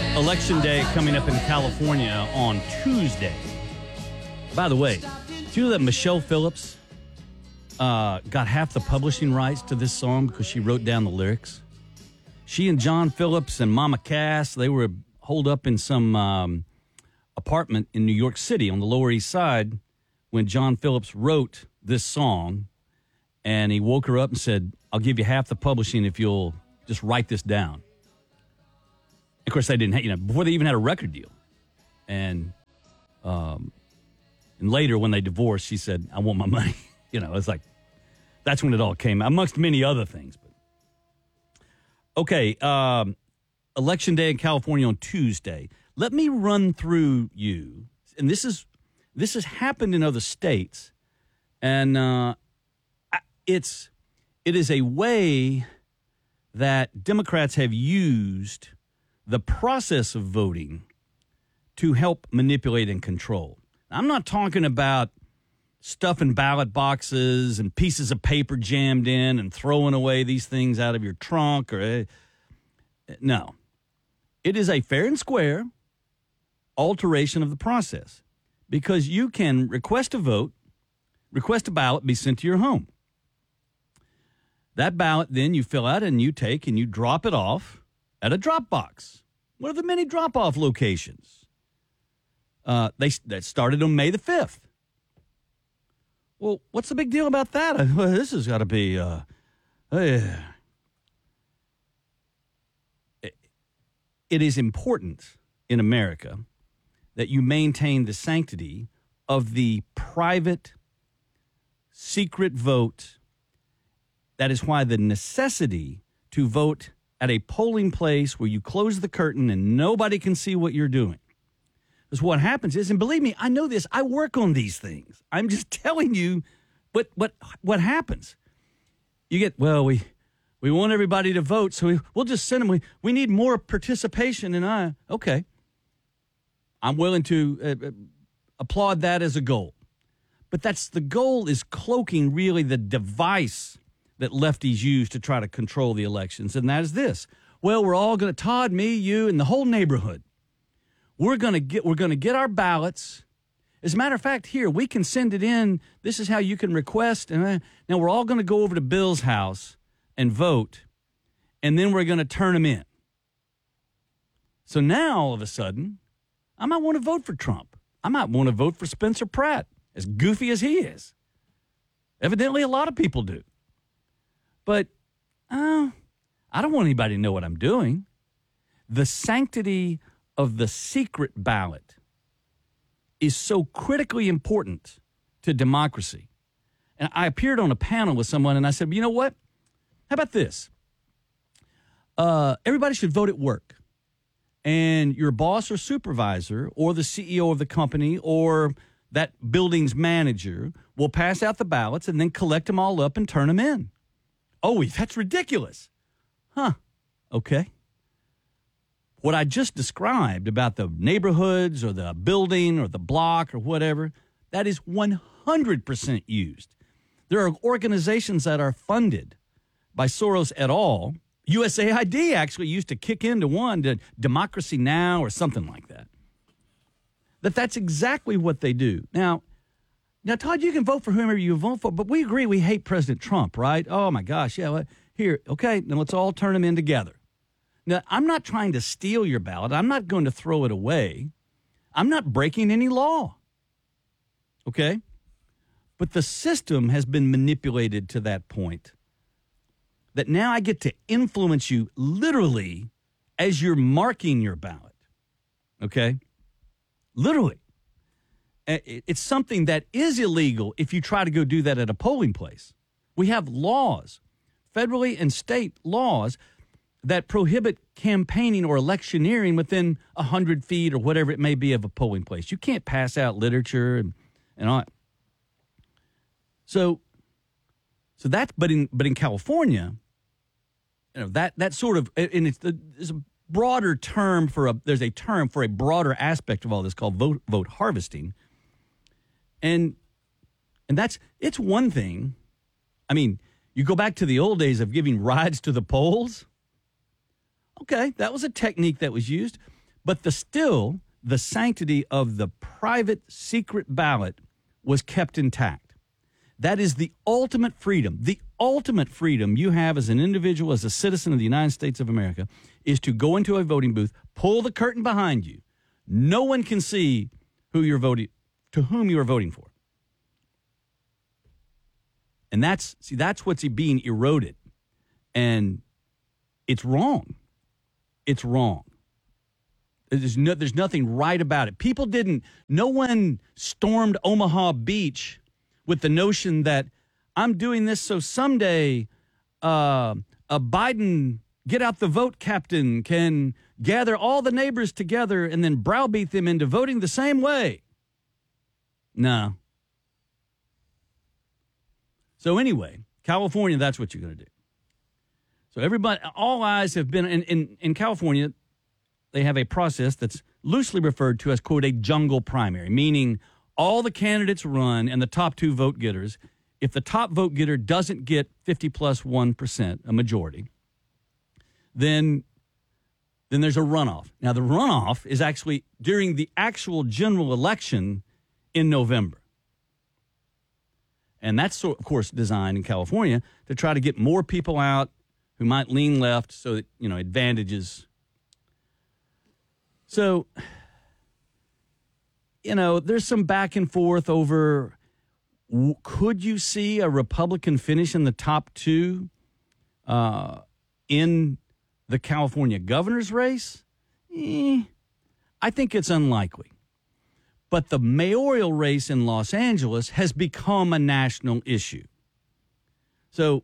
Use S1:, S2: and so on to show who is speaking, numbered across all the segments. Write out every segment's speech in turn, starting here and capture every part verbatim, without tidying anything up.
S1: Election Day coming up in California on Tuesday. By the way, do you know that Michelle Phillips uh, got half the publishing rights to this song because she wrote down the lyrics? She and John Phillips and Mama Cass, they were holed up in some um, apartment in New York City on the Lower East Side when John Phillips wrote this song, and he woke her up and said, I'll give you half the publishing if you'll just write this down. Of course, they didn't have, you know, before they even had a record deal. And um, and later, when they divorced, she said, I want my money. You know, it's like, that's when it all came, amongst many other things. But okay, um, Election Day in California on Tuesday. Let me run through you, and this is this has happened in other states, and uh, it's it is a way that Democrats have used the process of voting to help manipulate and control. I'm not talking about stuffing ballot boxes and pieces of paper jammed in and throwing away these things out of your trunk. Or no. It is a fair and square alteration of the process because you can request a vote, request a ballot be sent to your home. That ballot then you fill out and you take and you drop it off at a drop box. One of the many drop-off locations. Uh, they that started on May the fifth. Well, what's the big deal about that? Well, this has got to be... Uh, uh, it, it is important in America that you maintain the sanctity of the private, secret vote. That is why the necessity to vote at a polling place where you close the curtain and nobody can see what you're doing. Because what happens is, and believe me, I know this, I work on these things. I'm just telling you what what what happens. You get, well, we we want everybody to vote, so we, we'll just send them. We, we need more participation, and I, okay. I'm willing to uh, applaud that as a goal. But that's the goal is cloaking really the device that lefties use to try to control the elections, and that is this. Well, we're all going to, Todd, me, you, and the whole neighborhood, we're going to get we're going to get our ballots. As a matter of fact, here, we can send it in. This is how you can request. And uh, now we're all going to go over to Bill's house and vote, and then we're going to turn them in. So now, all of a sudden, I might want to vote for Trump. I might want to vote for Spencer Pratt, as goofy as he is. Evidently, a lot of people do. But uh, I don't want anybody to know what I'm doing. The sanctity of the secret ballot is so critically important to democracy. And I appeared on a panel with someone, and I said, you know what? How about this? Uh, everybody should vote at work. And your boss or supervisor or the C E O of the company or that building's manager will pass out the ballots and then collect them all up and turn them in. Oh, that's ridiculous. Huh. Okay. What I just described about the neighborhoods or the building or the block or whatever, that is one hundred percent used. There are organizations that are funded by Soros et al. U S A I D actually used to kick into one, to Democracy Now! Or something like that. That that's exactly what they do. Now, Now, Todd, you can vote for whomever you vote for, but we agree we hate President Trump, right? Oh, my gosh, yeah. Well, here, okay, then let's all turn them in together. Now, I'm not trying to steal your ballot. I'm not going to throw it away. I'm not breaking any law, okay? But the system has been manipulated to that point that now I get to influence you literally as you're marking your ballot, okay? Literally. It's something that is illegal if you try to go do that at a polling place. We have laws, federally and state laws, that prohibit campaigning or electioneering within one hundred feet or whatever it may be of a polling place. You can't pass out literature and, and all that. So, so that's, but in, but in California, you know, that, that sort of, and it's the, there's a broader term for a, there's a term for a broader aspect of all this called vote, vote harvesting. And and that's, it's one thing. I mean, you go back to the old days of giving rides to the polls. Okay, that was a technique that was used. But the still, the sanctity of the private secret ballot was kept intact. That is the ultimate freedom. The ultimate freedom you have as an individual, as a citizen of the United States of America, is to go into a voting booth, pull the curtain behind you. No one can see who you're voting, to whom you are voting for. And that's, see, that's what's being eroded. And it's wrong. It's wrong. There's, no, there's nothing right about it. People didn't, no one stormed Omaha Beach with the notion that I'm doing this so someday uh, a Biden get out the vote captain can gather all the neighbors together and then browbeat them into voting the same way. No. So anyway, California, that's what you're going to do. So everybody, all eyes have been, in, in, in California, they have a process that's loosely referred to as, quote, a jungle primary, meaning all the candidates run and the top two vote getters. If the top vote getter doesn't get fifty plus one percent, a majority, then, then there's a runoff. Now, the runoff is actually during the actual general election in November. And that's, of course, designed in California to try to get more people out who might lean left so that, you know, advantages. So, you know, there's some back and forth over, could you see a Republican finish in the top two uh, in the California governor's race? Eh, I think it's unlikely. But the mayoral race in Los Angeles has become a national issue. So,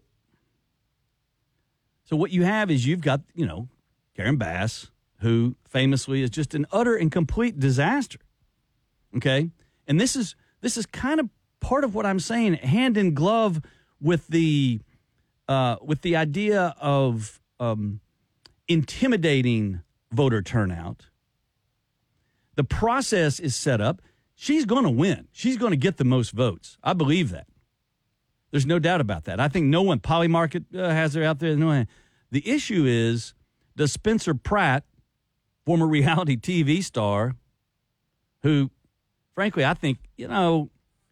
S1: so what you have is you've got, you know, Karen Bass, who famously is just an utter and complete disaster. Okay? And this is this is kind of part of what I'm saying, hand in glove with the uh, with the idea of um, intimidating voter turnout. The process is set up. She's going to win. She's going to get the most votes. I believe that. There's no doubt about that. I think no one, Polymarket uh, has her out there. No one. The issue is, does Spencer Pratt, former reality T V star, who, frankly, I think, you know,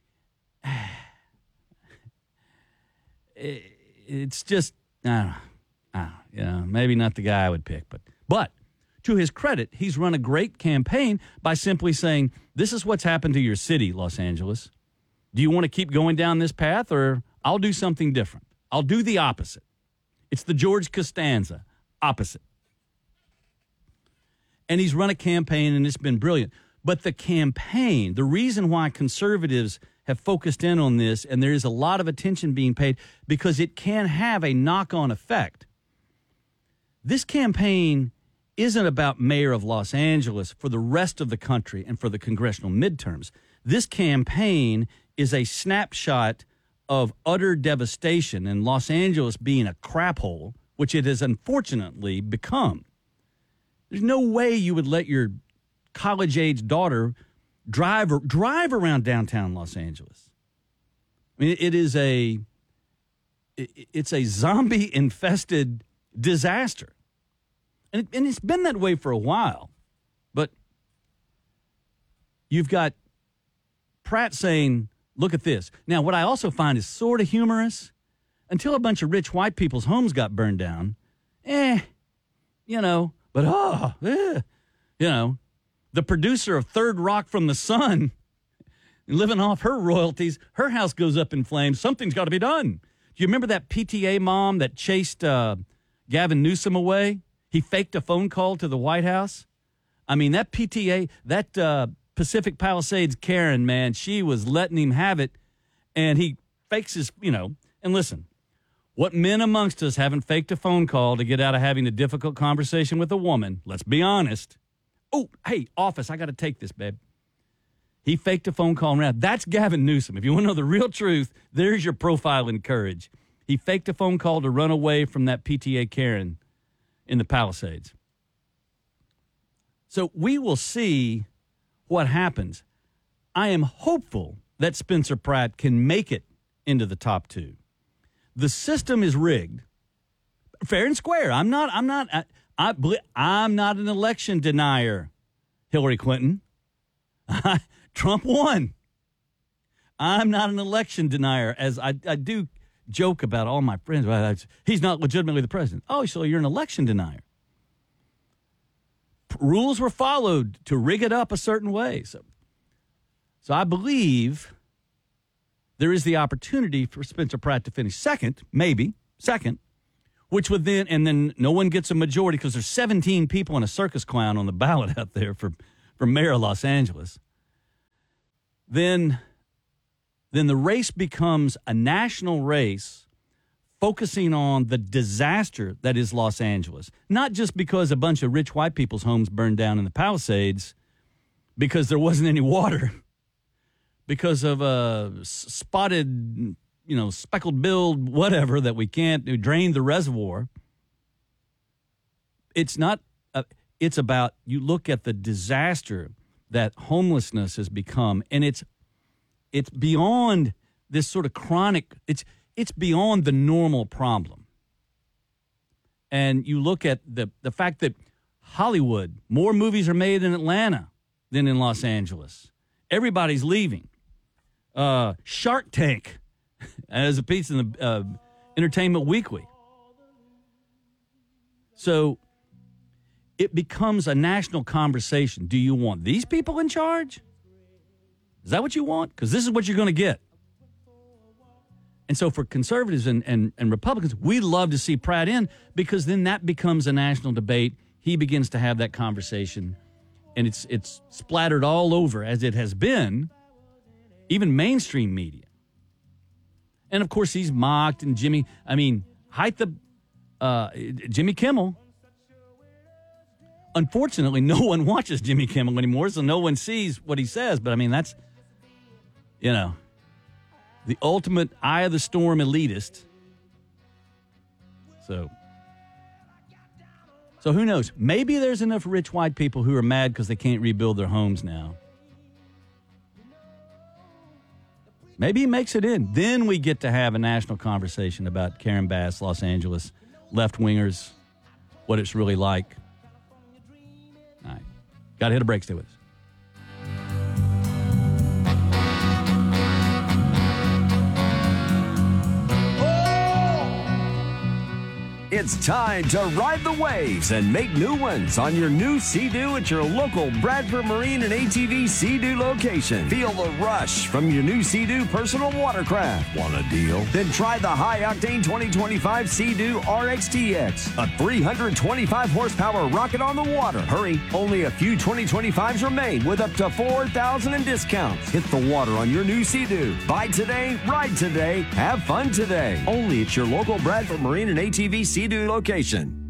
S1: it, it's just, I don't know, I don't know, you know, maybe not the guy I would pick, but, but, to his credit, he's run a great campaign by simply saying, this is what's happened to your city, Los Angeles. Do you want to keep going down this path, or I'll do something different? I'll do the opposite. It's the George Costanza, opposite. And he's run a campaign, and it's been brilliant. But the campaign, the reason why conservatives have focused in on this, and there is a lot of attention being paid, because it can have a knock-on effect. This campaign isn't about mayor of Los Angeles for the rest of the country and for the congressional midterms. This campaign is a snapshot of utter devastation and Los Angeles being a crap hole, which it has unfortunately become. There's no way you would let your college-age daughter drive or drive around downtown Los Angeles. I mean, it is a it's a zombie-infested disaster. And, it, and it's been that way for a while. But you've got Pratt saying, look at this. Now, what I also find is sort of humorous. Until a bunch of rich white people's homes got burned down, eh, you know, but oh, eh, you know, the producer of Third Rock from the Sun, living off her royalties, her house goes up in flames. Something's got to be done. Do you remember that P T A mom that chased uh, Gavin Newsom away? He faked a phone call to the White House. I mean, that P T A, that uh, Pacific Palisades Karen, man, she was letting him have it. And he fakes his, you know, and listen, what men amongst us haven't faked a phone call to get out of having a difficult conversation with a woman? Let's be honest. Oh, hey, office, I got to take this, babe. He faked a phone call around. That's Gavin Newsom. If you want to know the real truth, there's your profile in courage. He faked a phone call to run away from that P T A Karen in the Palisades. So we will see what happens. I am hopeful that Spencer Pratt can make it into the top two. The system is rigged, fair and square. I'm not. I'm not. I, I, I'm not an election denier. Hillary Clinton. Trump won. I'm not an election denier, as I, I do joke about all my friends. Well, he's not legitimately the president. Oh, so you're an election denier. P- rules were followed to rig it up a certain way. So, so I believe there is the opportunity for Spencer Pratt to finish second, maybe, second, which would then, and then no one gets a majority because there's seventeen people and a circus clown on the ballot out there for, for mayor of Los Angeles. Then... then the race becomes a national race focusing on the disaster that is Los Angeles. Not just because a bunch of rich white people's homes burned down in the Palisades because there wasn't any water, because of a spotted, you know, speckled billed whatever that we can't drain the reservoir. It's not, uh, it's about, you look at the disaster that homelessness has become, and it's It's beyond this sort of chronic, it's it's beyond the normal problem. And you look at the, the fact that Hollywood, more movies are made in Atlanta than in Los Angeles. Everybody's leaving. Uh, Shark Tank as a piece in the uh, Entertainment Weekly. So it becomes a national conversation. Do you want these people in charge? Is that what you want? Because this is what you're going to get. And so for conservatives and, and, and Republicans, we love to see Pratt in because then that becomes a national debate. He begins to have that conversation, and it's it's splattered all over, as it has been, even mainstream media. And, of course, he's mocked, and Jimmy, I mean, height the, uh, Jimmy Kimmel. Unfortunately, no one watches Jimmy Kimmel anymore, so no one sees what he says. But, I mean, that's, you know, the ultimate eye of the storm elitist. So, so who knows? Maybe there's enough rich white people who are mad because they can't rebuild their homes now. Maybe he makes it in. Then we get to have a national conversation about Karen Bass, Los Angeles, left-wingers, what it's really like. All right. Got to hit a break. Stay with us.
S2: It's time to ride the waves and make new ones on your new Sea-Doo at your local Bradford Marine and A T V Sea-Doo location. Feel the rush from your new Sea-Doo personal watercraft. Want a deal? Then try the high-octane twenty twenty-five Sea-Doo R X T X, a three hundred twenty-five horsepower rocket on the water. Hurry, only a few twenty twenty-fives remain with up to four thousand dollars in discounts. Hit the water on your new Sea-Doo. Buy today, ride today, have fun today. Only at your local Bradford Marine and A T V Sea-Doo location.